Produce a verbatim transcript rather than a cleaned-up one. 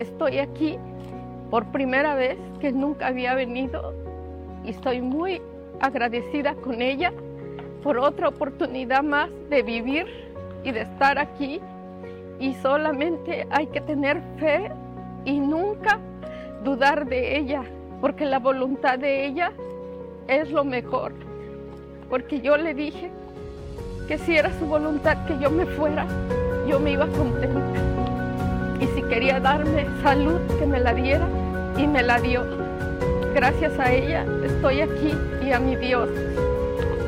estoy aquí por primera vez, que nunca había venido, y estoy muy agradecida con ella por otra oportunidad más de vivir y de estar aquí. Y solamente hay que tener fe y nunca dudar de ella, porque la voluntad de ella es lo mejor. Porque yo le dije que si era su voluntad que yo me fuera, yo me iba contenta. Y si quería darme salud, que me la diera, y me la dio. Gracias a ella estoy aquí y a mi Dios.